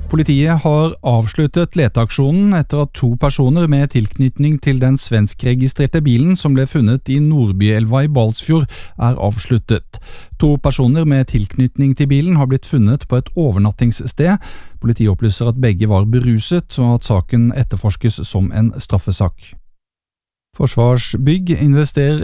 Politiet har avsluttet leteaksjonen etter at 2 personer med tilknytning til den svenskregistrerte bilen som ble funnet i Nordbyelva i Balsfjord er avsluttet. 2 personer med tilknytning til bilen har blitt funnet på et overnattingssted. Politiet opplyser at begge var beruset og at saken etterforskes som en straffesak. Forsvarsbygg investerer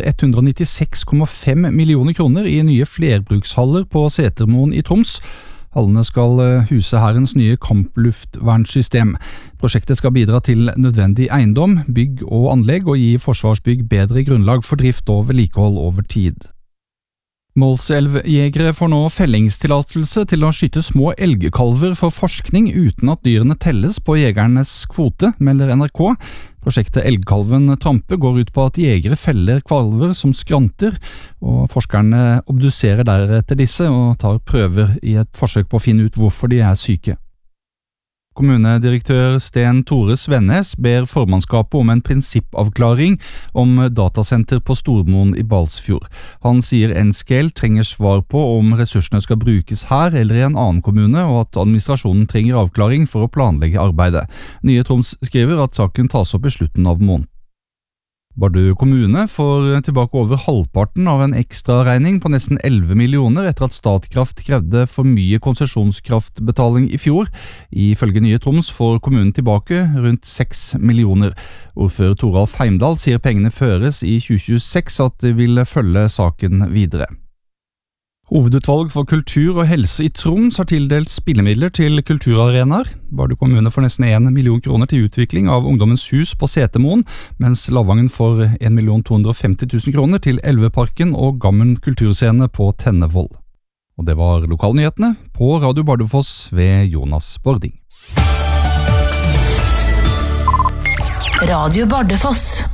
196,5 millioner kroner i nye flerbrukshaller på Setermoen i Troms. Hallene skal huse Hærens nye kampluftvernssystem. Prosjektet skal bidra til nødvendig eiendom, bygg og anlegg og gi Forsvarsbygg bedre grunnlag for drift og vedlikehold over tid. Målselvjegere får nå fellingstillatelse til å skyte små elgkalver for forskning uten at dyrene telles på jegernes kvote, melder NRK. Prosjektet Elgkalven Trampe går ut på at jegere feller kalver som skranter, og forskerne obduserer deretter disse og tar prøver i et forsøk på å finne ut hvorfor de er syke. Kommunedirektør Sten Tore Svennes ber formannskapet om en prinsippavklaring om datasenter på Stormoen i Balsfjord. Han sier Nscale trenger svar på om ressursene skal brukes her eller i en annen kommune, og at administrasjonen trenger avklaring for å planlegge arbeidet. Nye Troms skriver at saken tas opp i slutten av måneden. Bardu kommune får tilbake over halvparten av en ekstra regning på nesten 11 millioner etter at Statkraft krevde for mye konsesjonskraftbetaling i fjor. Ifølge Nye Troms får kommunen tilbake rundt 6 millioner. Ordfører Toralf Heimdal sier pengene føres i 2026 at de vil følge saken videre. Hovedutvalg for kultur og helse i Troms har tildelt spillemidler til kulturarenaer. Bardu kommune får nesten 1 million kroner til utvikling av Ungdommens hus på Setermoen, mens Lavangen får 1.250.000 kroner til Elveparken og Gammen kulturscene på Tennevoll. Og det var lokalnyhetene på Radio Bardufoss ved Jonas Bording. Radio Bardufoss.